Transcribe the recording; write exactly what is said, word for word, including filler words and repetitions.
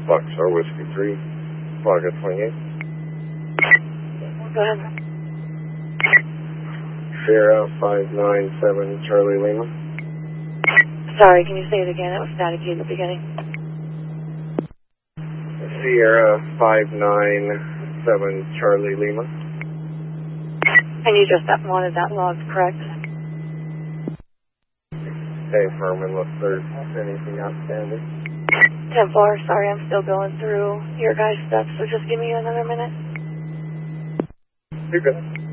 Foxtrot Whiskey three, Flagger twenty-eight. Go ahead. Sierra five nine seven Charlie Lima. Sorry, can you say it again? It was staticky at the beginning. Sierra five nine seven Charlie Lima. And you just that wanted that logged, correct? Hey, firm, unless there's anything outstanding. ten four, sorry, I'm still going through your guys' stuff, so just give me another minute. You're good.